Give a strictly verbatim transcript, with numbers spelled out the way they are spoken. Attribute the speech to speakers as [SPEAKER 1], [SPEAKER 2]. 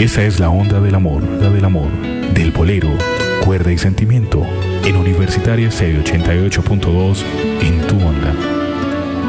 [SPEAKER 1] Esa es la onda del amor, la del amor, del bolero, cuerda y sentimiento, en Universitaria Stereo ochenta y ocho punto dos, en tu onda.